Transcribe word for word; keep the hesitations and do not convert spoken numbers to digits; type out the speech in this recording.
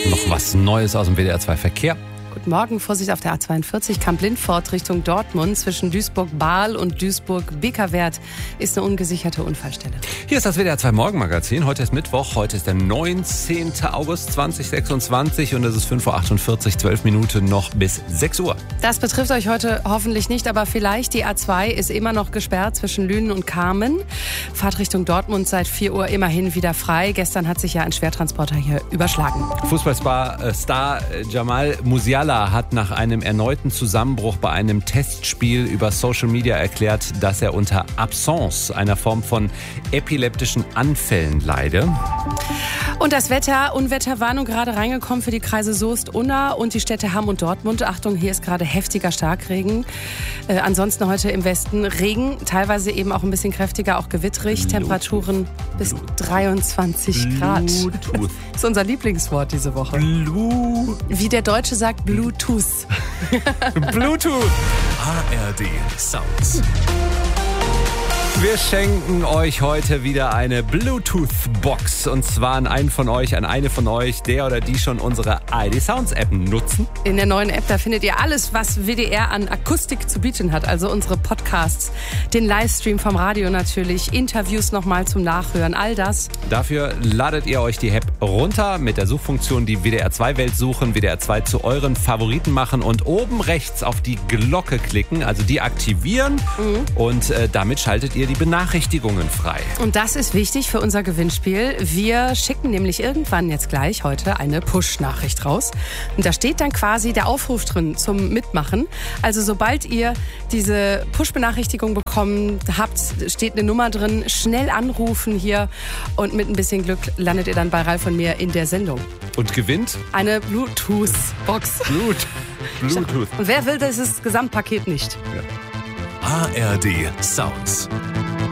noch was Neues aus dem W D R zwei Verkehr. Guten Morgen, Vorsicht auf der A zweiundvierzig, Kamp-Lindfort Richtung Dortmund. Zwischen Duisburg-Bahl und Duisburg-Bekerwert ist eine ungesicherte Unfallstelle. Hier ist das W D R zwei Morgenmagazin. Heute ist Mittwoch, heute ist der neunzehnten August zweitausendsechsundzwanzig und es ist fünf Uhr achtundvierzig, zwölf Minuten noch bis sechs Uhr. Das betrifft euch heute hoffentlich nicht, aber vielleicht. Die A zwei ist immer noch gesperrt zwischen Lünen und Kamen. Fahrt Richtung Dortmund seit vier Uhr immerhin wieder frei. Gestern hat sich ja ein Schwertransporter hier überschlagen. Fußballstar äh, Star Jamal Musiala hat nach einem erneuten Zusammenbruch bei einem Testspiel über Social Media erklärt, dass er unter Absence, einer Form von epileptischen Anfällen, leide. Und das Wetter, Unwetterwarnung gerade reingekommen für die Kreise Soest, Unna und die Städte Hamm und Dortmund. Achtung, hier ist gerade heftiger Starkregen. Äh, ansonsten heute im Westen Regen, teilweise eben auch ein bisschen kräftiger, auch gewitterig. Bluetooth. Temperaturen bis dreiundzwanzig Grad. Bluetooth. Das ist unser Lieblingswort diese Woche. Blu- Wie der Deutsche sagt, Bluetooth. Bluetooth. H R D Sounds. Wir schenken euch heute wieder eine Bluetooth-Box. Und zwar an einen von euch, an eine von euch, der oder die schon unsere A R D Sounds-App nutzen. In der neuen App, da findet ihr alles, was W D R an Akustik zu bieten hat. Also unsere Podcasts, den Livestream vom Radio natürlich, Interviews nochmal zum Nachhören, all das. Dafür ladet ihr euch die App runter, mit der Suchfunktion die W D R zwei Welt suchen, W D R zwei zu euren Favoriten machen und oben rechts auf die Glocke klicken, also die aktivieren. Mhm. Und äh, damit schaltet ihr die Benachrichtigungen frei. Und das ist wichtig für unser Gewinnspiel. Wir schicken nämlich irgendwann jetzt gleich heute eine Push-Nachricht raus. Und da steht dann quasi der Aufruf drin zum Mitmachen. Also sobald ihr diese Push-Benachrichtigung bekommen habt, steht eine Nummer drin. Schnell anrufen hier und mit ein bisschen Glück landet ihr dann bei Ralf und mir in der Sendung. Und gewinnt? Eine Bluetooth-Box. Blut. Bluetooth. Und wer will dieses Gesamtpaket nicht? Ja. H R D Sounds.